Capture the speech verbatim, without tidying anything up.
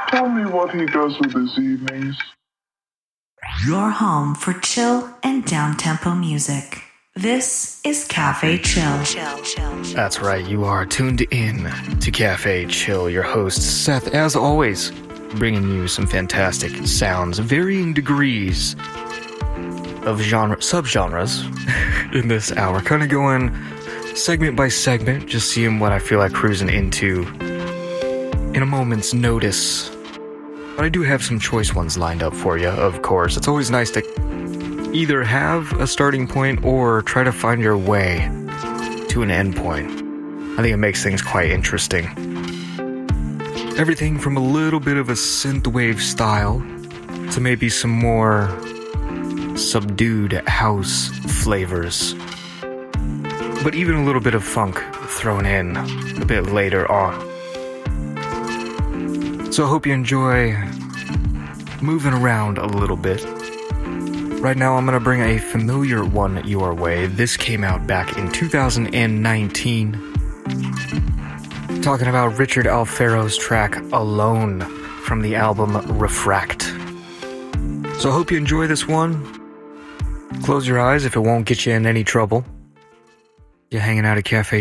Tell me what he does with his evenings. Your home for chill and down-tempo music. This is Cafe Chill. That's right, you are tuned in to Cafe Chill. Your host, Seth, as always, bringing you some fantastic sounds, varying degrees of genre, subgenres in this hour. Kind of going segment by segment, just seeing what I feel like cruising into in a moment's notice. But I do have some choice ones lined up for you, of course. It's always nice to either have a starting point or try to find your way to an end point. I think it makes things quite interesting. Everything from a little bit of a synthwave style to maybe some more subdued house flavors. But even a little bit of funk thrown in a bit later on. So I hope you enjoy moving around a little bit. Right now I'm going to bring a familiar one your way. This came out back in two thousand nineteen. Talking about Richard Alfero's track Alone from the album Refract. So I hope you enjoy this one. Close your eyes if it won't get you in any trouble. You're hanging out at Cafe